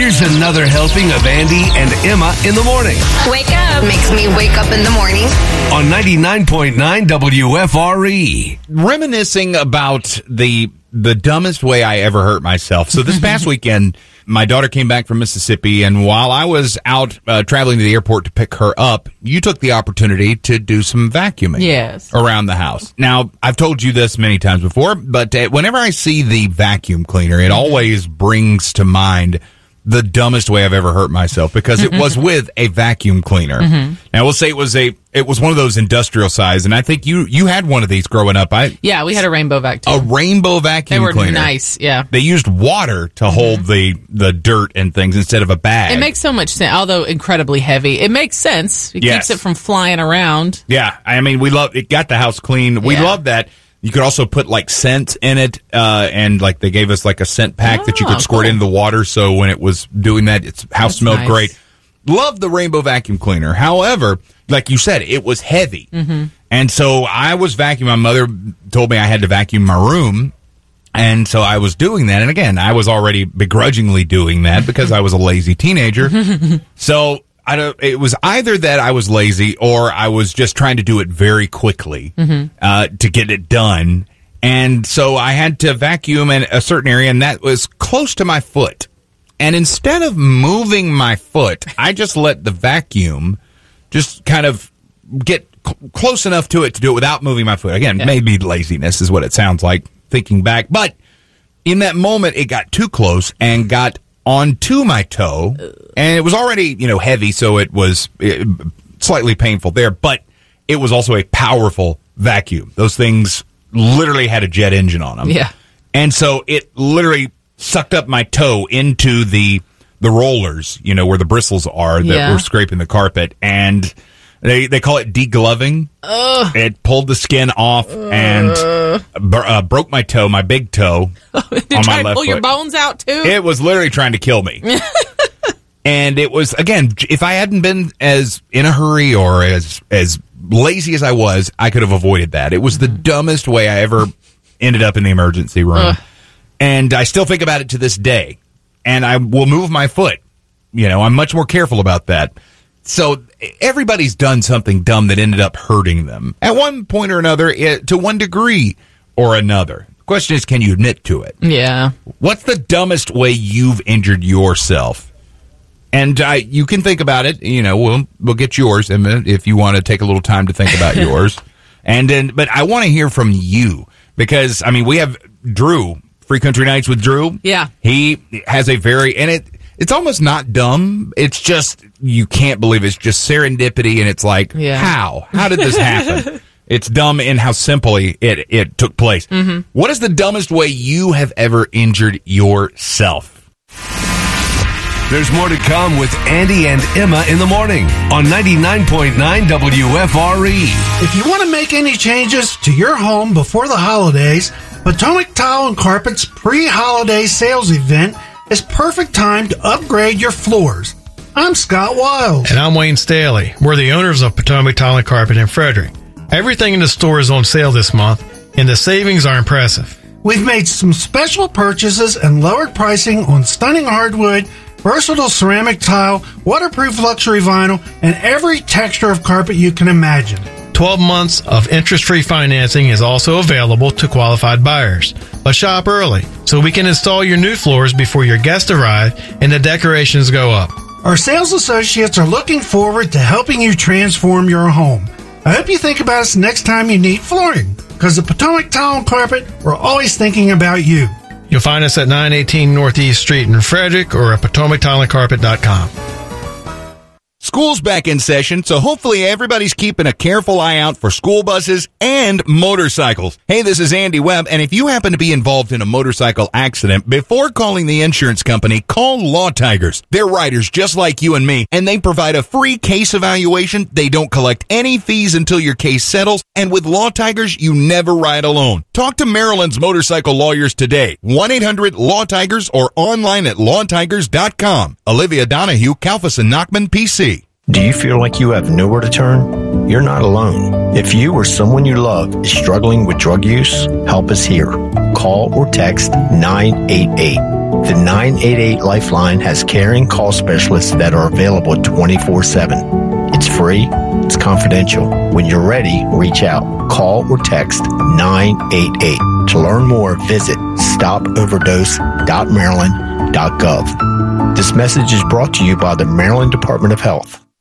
Here's another helping of Andy and Emma in the morning. Wake up. Makes me wake up in the morning. On 99.9 WFRE. Reminiscing about the dumbest way I ever hurt myself. So this past weekend, my daughter came back from Mississippi, and while I was out traveling to the airport to pick her up, you took the opportunity to do some vacuuming around the house. Now, I've told you this many times before, but whenever I see the vacuum cleaner, it always brings to mind the dumbest way I've ever hurt myself, because it was with a vacuum cleaner. Now, we'll say it was one of those industrial size, and I think you had one of these growing up. Yeah, we had a rainbow vac too. A rainbow vacuum cleaner. They were nice, yeah. They used water to hold the dirt and things instead of a bag. It makes so much sense, although incredibly heavy. It makes sense. It keeps it from flying around. Yeah, I mean, we love it. Got the house clean. We love that. You could also put like scent in it, and like they gave us like a scent pack that you could squirt into the water. So when it was doing that, its house smelled great. Love the rainbow vacuum cleaner. However, like you said, it was heavy. And so I was vacuuming. My mother told me I had to vacuum my room. And so I was doing that. And again, I was already begrudgingly doing that because I was a lazy teenager. So it was either that I was lazy or I was just trying to do it very quickly to get it done. And so I had to vacuum in a certain area, and that was close to my foot. And instead of moving my foot, I just let the vacuum just kind of get close enough to it to do it without moving my foot. Again, maybe laziness is what it sounds like thinking back. But in that moment, it got too close and got onto my toe, and it was already, heavy, so it was slightly painful there, but it was also a powerful vacuum. Those things literally had a jet engine on them. Yeah. And so it literally sucked up my toe into the rollers, where the bristles are that were scraping the carpet, and they call it degloving. It pulled the skin off and broke my toe, my big toe, on my left foot. To pull your bones out too? It was literally trying to kill me. And it was, again, if I hadn't been as in a hurry or as lazy as I was, I could have avoided that. It was the dumbest way I ever ended up in the emergency room. And I still think about it to this day. And I will move my foot. I'm much more careful about that. So everybody's done something dumb that ended up hurting them at one point or another, to one degree or another. The question is, can you admit to it? Yeah. What's the dumbest way you've injured yourself? And you can think about it. We'll get yours, Emma, if you want to take a little time to think about yours. But I want to hear from you because we have Drew, Free Country Nights with Drew. Yeah. He has it's almost not dumb. It's just, you can't believe it's just serendipity, and it's like, how? How did this happen? It's dumb in how simply it took place. What is the dumbest way you have ever injured yourself? There's more to come with Andy and Emma in the morning on 99.9 WFRE. If you want to make any changes to your home before the holidays, Potomac Tile and Carpet's pre-holiday sales event is perfect time to upgrade your floors. I'm Scott Wiles. And I'm Wayne Staley. We're the owners of Potomac Tile and Carpet in Frederick. Everything in the store is on sale this month, and the savings are impressive. We've made some special purchases and lowered pricing on stunning hardwood, versatile ceramic tile, waterproof luxury vinyl, and every texture of carpet you can imagine. 12 months of interest-free financing is also available to qualified buyers. But shop early so we can install your new floors before your guests arrive and the decorations go up. Our sales associates are looking forward to helping you transform your home. I hope you think about us next time you need flooring, because at Potomac Tile and Carpet, we're always thinking about you. You'll find us at 918 Northeast Street in Frederick or at PotomacTileandCarpet.com. School's back in session, so hopefully everybody's keeping a careful eye out for school buses and motorcycles. Hey, this is Andy Webb, and if you happen to be involved in a motorcycle accident, before calling the insurance company, call Law Tigers. They're riders just like you and me, and they provide a free case evaluation. They don't collect any fees until your case settles, and with Law Tigers, you never ride alone. Talk to Maryland's motorcycle lawyers today. 1-800-LAW-TIGERS or online at lawtigers.com. Olivia Donahue, Kalfas and Nachman, PC. Do you feel like you have nowhere to turn? You're not alone. If you or someone you love is struggling with drug use, help is here. Call or text 988. The 988 Lifeline has caring call specialists that are available 24/7. It's free. It's confidential. When you're ready, reach out. Call or text 988. To learn more, visit stopoverdose.maryland.gov. This message is brought to you by the Maryland Department of Health.